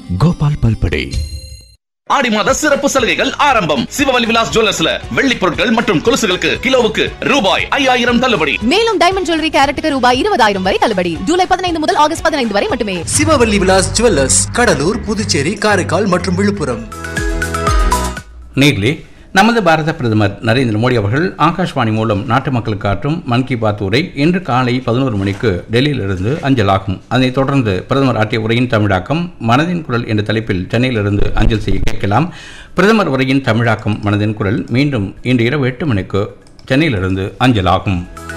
கோபால் பல்படே. ஆடி மாத சிறப்பு சலுகைகள் ஆரம்பம். சிவவலி விலாஸ் ஜுவல்லர்ஸ்ல வெள்ளி பொருட்கள் மற்றும் கொலுசுகளுக்கு கிலோவுக்கு ரூபாய் 5000 தள்ளுபடி. மேலும் டைமண்ட் ஜுவல்லரி கேரட்டுக்கு ரூபாய் 20000 வரை தள்ளுபடி. ஜூலை 15 முதல் ஆகஸ்ட் 15 வரை மட்டுமே. சிவவல்லி விலாஸ் ஜுவல்லர்ஸ், கடலூர், புதுச்சேரி, காரைக்கால் மற்றும் விழுப்புரம். நேர்களே, நமது பாரத பிரதமர் நரேந்திர மோடி அவர்கள் ஆகாஷ்வாணி மூலம் நாட்டு மக்களுக்கு ஆற்றும் மன் கி பாத் உரை இன்று காலை 11 மணிக்கு டெல்லியிலிருந்து அஞ்சலாகும். அதனைத் தொடர்ந்து பிரதமர் ஆற்றிய உரையின் தமிழாக்கம் மனதின் குரல் என்ற தலைப்பில் சென்னையிலிருந்து அஞ்சல் செய்ய கேட்கலாம். பிரதமர் உரையின் தமிழாக்கம் மனதின் குரல் மீண்டும் இன்று இரவு 8 மணிக்கு சென்னையிலிருந்து அஞ்சலாகும்.